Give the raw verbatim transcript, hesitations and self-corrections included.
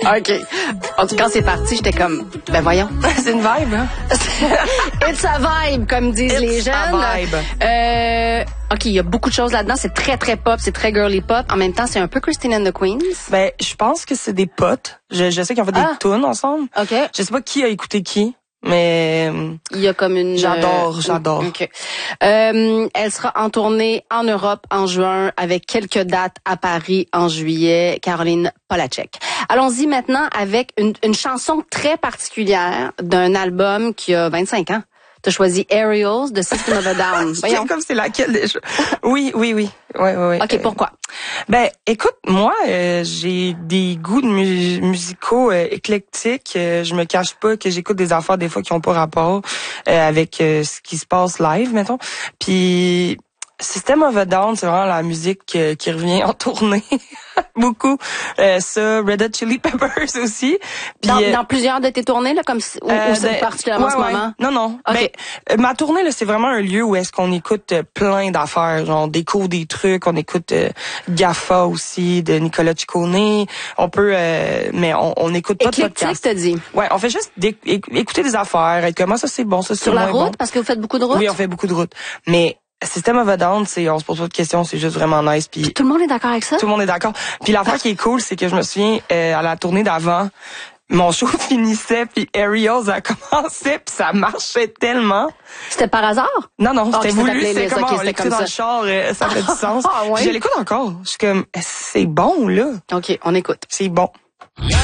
OK. En tout cas, quand c'est parti, j'étais comme, ben voyons. C'est une vibe, hein? It's a vibe, comme disent It's les jeunes. a vibe. Euh, OK, il y a beaucoup de choses là-dedans. C'est très, très pop, c'est très girly pop. En même temps, c'est un peu Christine and the Queens. Ben, je pense que c'est des potes. Je, je sais qu'ils ont fait Ah. des tunes ensemble. OK. Je sais pas qui a écouté qui, mais Il y a comme une... j'adore, euh, j'adore. OK. Euh, elle sera en tournée en Europe en juin avec quelques dates à Paris en juillet. Caroline Polachek. Allons-y maintenant avec une, une chanson très particulière d'un album qui a vingt-cinq ans. T'as choisi Aerials de System of a Down. Je Voyons. sais comme c'est laquelle déjà. Oui, oui, oui. Ouais, ouais, ouais. OK, pourquoi? Ben, écoute, moi, euh, j'ai des goûts de mu- musicaux euh, éclectiques. Euh, je me cache pas que j'écoute des affaires des fois qui ont pas rapport euh, avec euh, ce qui se passe live, mettons. Puis System of a Down, c'est vraiment la musique euh, qui revient en tournée. Beaucoup. Euh, ça, Red Hot Chili Peppers aussi. Puis, Dans, euh, dans plusieurs de tes tournées, là, comme si- ou, euh, ou c'est ben, particulièrement ouais, en ce ouais. moment? Non, non. OK. Ben, euh, ma tournée, là, c'est vraiment un lieu où est-ce qu'on écoute euh, plein d'affaires. Genre, on découvre des trucs, on écoute euh, Gaffa aussi, de Nicolas Ciccone. On peut, euh, mais on, on écoute pas de Éclectique, podcast. t'as dit. Ouais, on fait juste d'éc- éc- écouter des affaires, être comment ça c'est bon, ça c'est Sur la moins route, bon. parce que vous faites beaucoup de route? Oui, on fait beaucoup de routes. Mais System of a Down, c'est, on se pose pas de questions, c'est juste vraiment nice. Puis Tout le monde est d'accord avec ça? tout le monde est d'accord. Puis l'affaire qui est cool, c'est que je me souviens, euh, à la tournée d'avant, mon show finissait, puis Aerials a commencé, puis ça marchait tellement. C'était par hasard? Non, non, Ah, c'était c'était ta voulu, playlist, c'était comme ok, on c'était l'écoutait comme dans ça. le char, euh, ça fait du sens. Ah, ouais? Puis je l'écoute encore. Je suis comme, c'est bon, là. OK, on écoute. C'est bon.